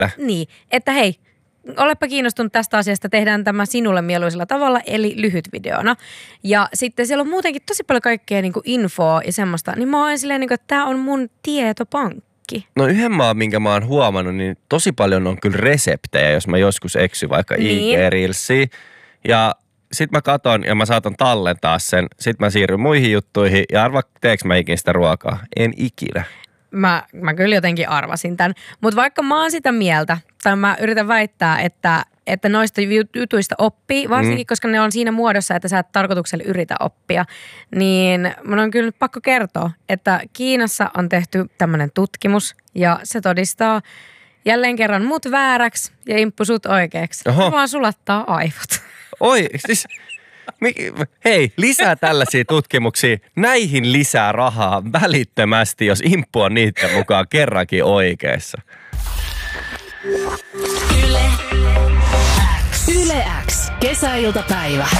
Niin, että hei, olepa kiinnostunut tästä asiasta, tehdään tämä sinulle mieluisella tavalla, eli lyhyt videona. Ja sitten siellä on muutenkin tosi paljon kaikkea niin kuin infoa ja semmoista, niin mä oon silleen, niin kuin, että tää on mun tietopankki. No yhden minkä mä oon huomannut, niin tosi paljon on kyllä reseptejä, jos mä joskus eksyn vaikka IG-reelsiin. Ja sit mä katon ja mä saatan tallentaa sen. Sit mä siirryn muihin juttuihin ja arva, teekö mä ikinä sitä ruokaa? En ikinä. Mä kyllä jotenkin arvasin tämän. Mutta vaikka mä oon sitä mieltä, tai mä yritän väittää, että noista jutuista oppii, varsinkin koska ne on siinä muodossa, että sä et tarkoituksella yritä oppia, niin mun on kyllä pakko kertoa, että Kiinassa on tehty tämmöinen tutkimus ja se todistaa jälleen kerran mut vääräksi ja Imppu sut oikeaksi. Oho. Vaan sulattaa aivot. Oi, siis hei, lisää tällaisia tutkimuksia. Näihin lisää rahaa välittömästi, jos Imppu on niiden mukaan kerrankin oikeassa. Yle X. Kesäiltapäivä.